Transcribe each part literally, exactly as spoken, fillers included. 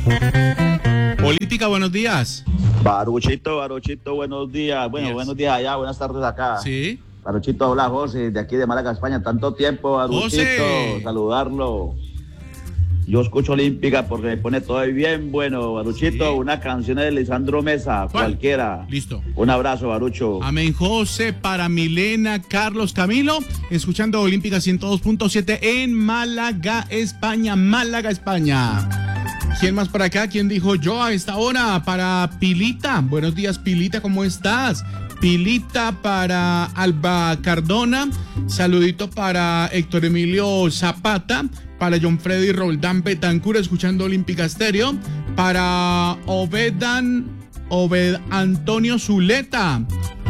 Olímpica, buenos días. Baruchito, Baruchito, buenos días. Bueno, Yes. buenos días allá, buenas tardes acá. Sí. Baruchito, hola José, de aquí de Málaga, España. Tanto tiempo, Baruchito, José. saludarlo. Yo escucho Olímpica porque me pone todo bien bueno, Baruchito. Sí. Una canción de Lisandro Mesa, ¿Cuál? cualquiera. Listo. Un abrazo, Barucho. Amén, José, para Milena, Carlos, Camilo, escuchando Olímpica ciento dos punto siete en Málaga, España, Málaga, España. ¿Quién más por acá? ¿Quién dijo yo a esta hora? Para Pilita. Buenos días, Pilita, ¿cómo estás? Pilita para Alba Cardona. Saludito para Héctor Emilio Zapata. Para John Freddy Roldán Betancur, escuchando Olímpica Estéreo. Para Obedan, Obed Antonio Zuleta.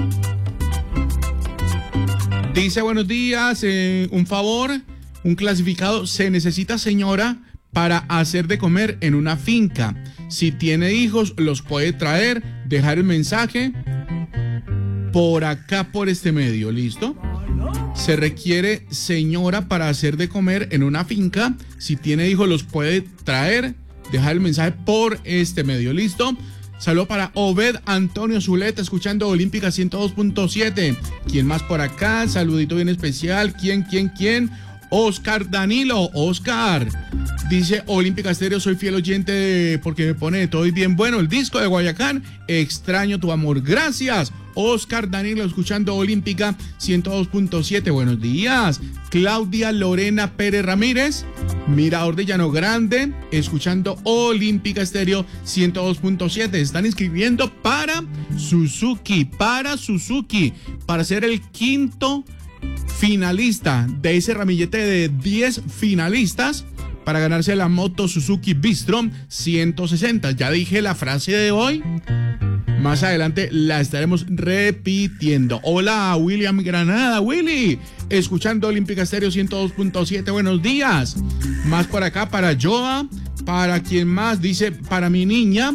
Dice, buenos días, eh, un favor, un clasificado, se necesita, señora, para hacer de comer en una finca. Si tiene hijos, los puede traer, dejar el mensaje por acá, por este medio, ¿listo? Se requiere, señora, para hacer de comer en una finca. Si tiene hijos, los puede traer, dejar el mensaje por este medio, ¿listo? Saludo para Obed Antonio Zuleta, escuchando Olímpica ciento dos punto siete. ¿Quién más por acá? Saludito bien especial. ¿Quién, quién, quién? Oscar Danilo. Oscar. Dice Olímpica Estéreo, soy fiel oyente porque me pone todo bien bueno el disco de Guayacán. Extraño tu amor. Gracias. Oscar Danilo, escuchando Olímpica ciento dos punto siete. Buenos días. Claudia Lorena Pérez Ramírez, Mirador de Llano Grande, escuchando Olímpica Estéreo ciento dos punto siete. Están inscribiendo para Suzuki, para Suzuki, para ser el quinto finalista de ese ramillete de diez finalistas para ganarse la moto Suzuki Bistrom ciento sesenta. Ya dije la frase de hoy. Más adelante la estaremos repitiendo. Hola, William Granada. Willy, escuchando Olímpica Estéreo ciento dos punto siete. Buenos días. Más por acá para Joa. Para quien más dice, para mi niña.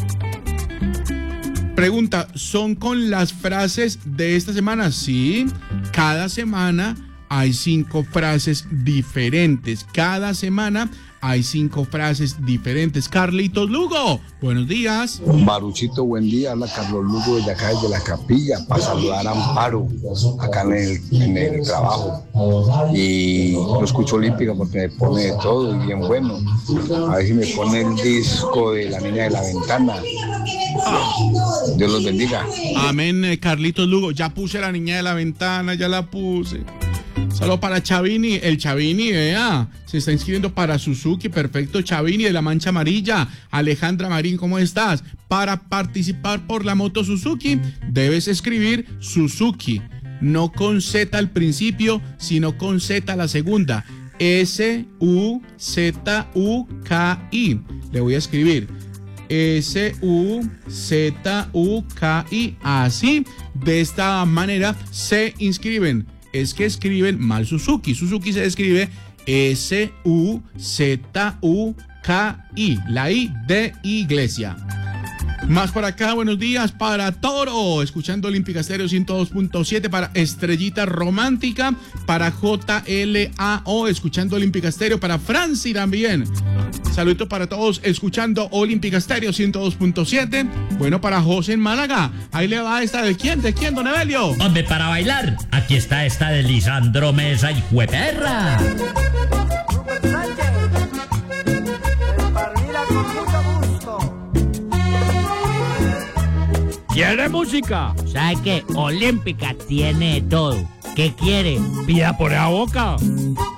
Pregunta, ¿son con las frases de esta semana? Sí, cada semana hay cinco frases diferentes. Cada semana hay cinco frases diferentes. Carlitos Lugo, buenos días. Baruchito, buen día. Habla Carlos Lugo desde acá, desde la capilla, para saludar a Amparo, acá en el, en el trabajo. Y lo escucho Olímpica porque me pone de todo y bien bueno. A ver si me pone el disco de La Niña de la Ventana. Dios los bendiga. Amén, eh, Carlitos Lugo. Ya puse La Niña de la Ventana, ya la puse. Solo para Chavini, el Chavini, vea, se está inscribiendo para Suzuki, perfecto, Chavini de la Mancha Amarilla. Alejandra Marín, ¿cómo estás? Para participar por la moto Suzuki, debes escribir Suzuki, no con Z al principio, sino con Z a la segunda. S U Z U K I. Le voy a escribir S U Z U K I. Así, de esta manera se inscriben. Es que escriben mal Suzuki. Suzuki se escribe S U Z U K I. La I de Iglesia. Más por acá, buenos días para Toro, escuchando Olímpica Estéreo ciento dos punto siete. Para Estrellita Romántica, para J L A O, escuchando Olímpica Estéreo. Para Franci también. Saludito para todos, escuchando Olímpica Estéreo ciento dos punto siete. Bueno, para José en Málaga, ahí le va esta. ¿De quién? ¿De quién, don Evelio? Hombre, para bailar, aquí está esta de Lisandro Mesa y Jueperra. ¿Quiere música? ¿Sabe qué? Olímpica tiene todo. ¿Qué quiere? Pida por la boca.